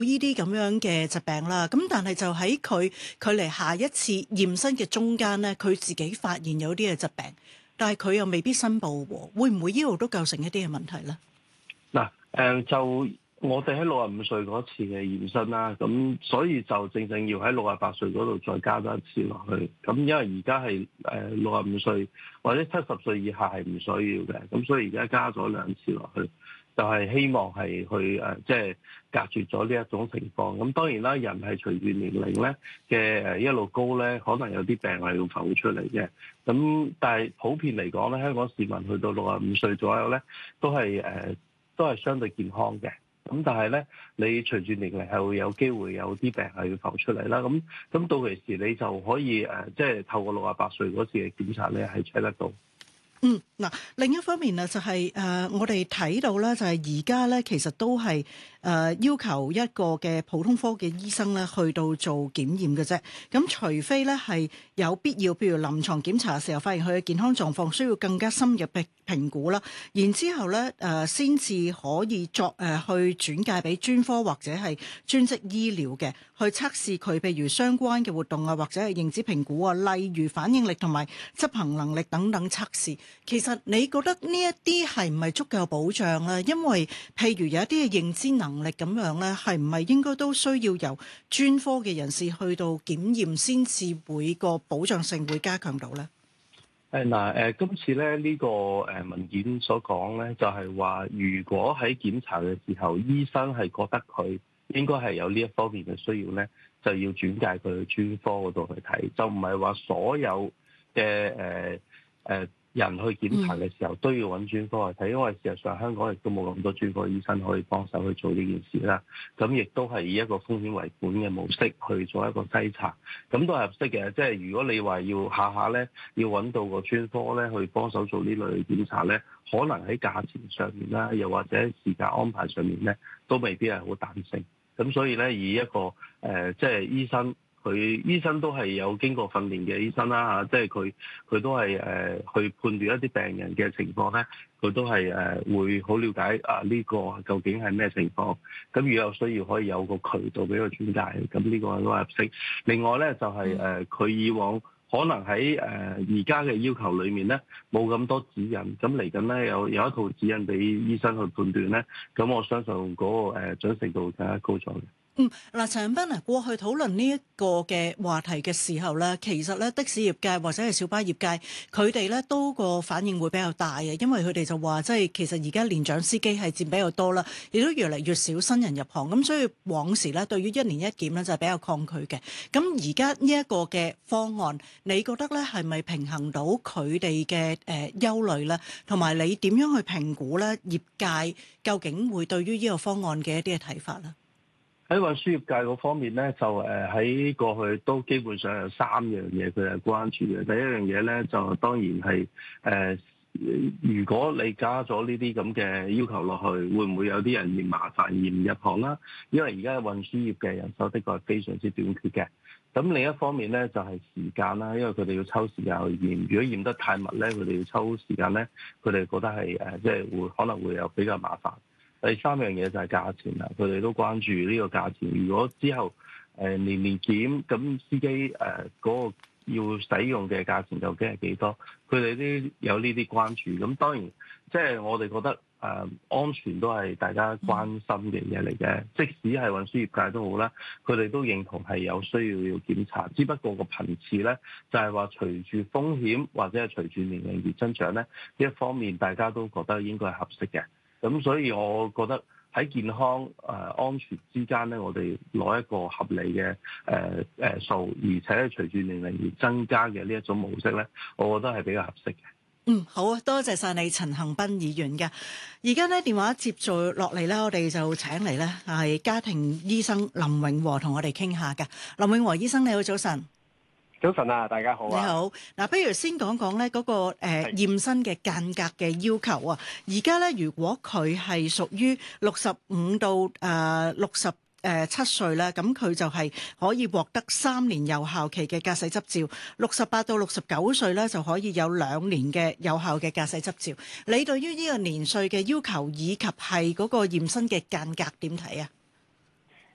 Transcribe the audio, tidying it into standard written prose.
呢啲咁樣嘅疾病啦，咁但係就喺佢距離下一次驗身嘅中間咧，佢自己發現有啲嘅疾病，但係佢又未必申報喎，會唔會呢度都構成一啲嘅問題咧？ 嗱，就我哋喺65歲嗰次嘅驗身啦，咁所以就正正要喺68歲嗰度再加多一次落去。咁因為而家係65歲或者70歲以下係唔需要嘅，咁所以而家加咗2次落去，就係希望係去即係隔絕咗呢一種情況。咁當然啦，人係隨住年齡咧嘅一路高咧，可能有啲病係要浮出嚟嘅。咁但係普遍嚟講咧，香港市民去到65歲左右咧，都係相對健康嘅。咁但係咧，你隨住年齡係會有機會有啲病係要浮出嚟啦。咁到其時你就可以即係透過68歲嗰次嘅檢查咧，係 check 得到。 嗱，另一方面啊，就係我哋睇到咧，就係而家咧，其實都係要求一個嘅普通科嘅醫生咧，去到做檢驗嘅啫。咁除非咧係有必要，譬如臨床檢查嘅時候，發現佢嘅健康狀況需要更加深入嘅評估啦，然之後咧先至可以作去轉介俾專科或者係專職醫療嘅，去測試佢譬如相關嘅活動啊，或者係認知評估啊，例如反應力同埋執行能力等等測試。其實你覺得呢一啲係唔係足夠保障咧？因為譬如有一啲嘅認知能力咁樣咧，係唔係應該都需要由專科嘅人士去到檢驗先至會個保障性會加強到咧？ 今次咧呢個文件所講咧，就係話如果喺檢查嘅時候，醫生係覺得佢應該係有呢一方面嘅需要咧，就要轉介佢去專科嗰度去睇，就唔係話所有嘅人去檢查嘅時候都要揾專科去睇，因為事實上香港亦都冇咁多專科醫生可以幫手去做呢件事啦。咁亦都係以一個風險為本嘅模式去做一個篩查，咁都係合適嘅。即係如果你話要下下咧要揾到個專科咧去幫手做呢類檢查咧，可能喺價錢上面啦，又或者時間安排上面咧，都未必係好彈性。咁所以咧，以一個即係醫生都係有經過訓練嘅醫生啦嚇，即係佢都係去判斷一啲病人嘅情況咧，佢都係會好了解呢個究竟係咩情況。咁如果有需要，可以有個渠道俾佢轉介，咁呢個都係合適。另外咧就係佢以往可能喺而家嘅要求裏面咧冇咁多指引，咁嚟緊咧有一套指引俾醫生去判斷咧，咁我相信嗰個準程度更加高咗嘅。 陳恒鑌啊，過去討論呢一個嘅話題嘅時候咧，其實咧的士業界或者係小巴業界，佢哋咧都個反應會比較大嘅，因為佢哋就話即係其實而家年長司機係佔比較多啦，亦都越嚟越少新人入行，咁所以往時咧對於1年一檢咧就係比較抗拒嘅。咁而家呢一個嘅方案，你覺得咧係咪平衡到佢哋嘅憂慮咧？同埋你點樣去評估咧業界究竟會對於呢個方案嘅一啲嘅睇法咧？ 喺運輸業界嗰方面咧，就喺過去都基本上有3樣嘢佢係關注嘅。第一樣嘢咧，就當然係如果你加咗呢啲咁嘅要求落去，會唔會有啲人嫌麻煩而唔入行啦？因為而家運輸業嘅人手的確係非常之短缺嘅。咁另一方面咧，就係時間啦，因為佢哋要抽時間去驗，如果驗得太密咧，佢哋要抽時間咧，佢哋覺得係即係可能會有比較麻煩。第3樣嘢就係價錢啦，佢哋都關注呢個價錢。如果之後年年檢，咁司機嗰個要使用嘅價錢究竟係幾多？佢哋都有呢啲關注。咁當然，即係我哋覺得安全都係大家關心嘅嘢嚟嘅。即使係運輸業界都好啦，佢哋都認同係有需要檢查。只不過個頻次咧，就係話隨住風險或者係隨住年齡而增長咧，呢一方面大家都覺得應該係合適嘅。咁所以我覺得喺健康安全之間咧，我哋攞一個合理嘅數，而且隨住年齡而增加嘅呢一種模式咧，我覺得係比較合適嘅。 好啊，多謝晒你陳恒鑌議員嘅。而家咧電話接續落嚟咧，我哋就請嚟咧係家庭醫生林永和同我哋傾下嘅。林永和醫生，你好，早晨。 早晨啊，大家好啊！ 你好，嗱，不如先講講咧嗰個驗身嘅間隔嘅要求啊。而家咧，如果佢係屬於65到67歲咧，咁佢就係可以獲得3年有效期嘅駕駛執照；68到69歲咧，就可以有2年嘅有效嘅駕駛執照。你對於呢個年歲嘅要求以及係嗰個驗身嘅間隔點睇啊？